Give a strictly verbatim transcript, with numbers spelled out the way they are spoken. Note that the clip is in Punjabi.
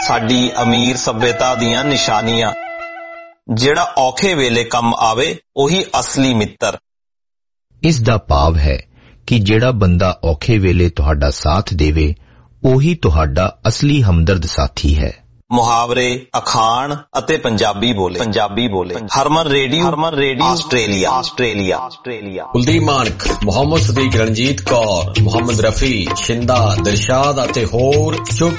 ਸਾਡੀ ਅਮੀਰ ਸੱਭਿਅਤਾ ਦੀਆਂ ਨਿਸ਼ਾਨੀਆਂ। ਜਿਹੜਾ ਔਖੇ ਵੇਲੇ ਕੰਮ ਆਵੇ ਉਹੀ ਅਸਲੀ ਮਿੱਤਰ। ਇਸ ਦਾ ਭਾਵ ਹੈ ਕਿ ਜਿਹੜਾ ਬੰਦਾ ਔਖੇ ਵੇਲੇ ਤੁਹਾਡਾ ਸਾਥ ਦੇਵੇ ਉਹੀ ਤੁਹਾਡਾ ਅਸਲੀ ਹਮਦਰਦ ਸਾਥੀ ਹੈ। ਮੁਹਾਵਰੇ, ਅਖਾਣ ਅਤੇ ਪੰਜਾਬੀ ਬੋਲੇ ਪੰਜਾਬੀ ਬੋਲੇ ਹਰਮਨ ਰੇਡੀਓ ਹਰਮਨ radio Australia Australia Australia Kuldeep ਮਾਨਕ, ਮੁਹੰਮਦ ਸਦੀਕ, ਰਣਜੀਤ ਕੌਰ, ਮੁਹੰਮਦ ਰਫੀ, ਸ਼ਿੰਦਾ, ਦਿਲਸ਼ਾਦ ਅਤੇ ਹੋਰ